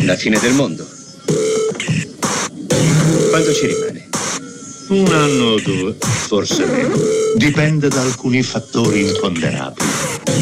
La fine del mondo. Quanto ci rimane? 1 anno o 2, forse meno. Dipende da alcuni fattori imponderabili.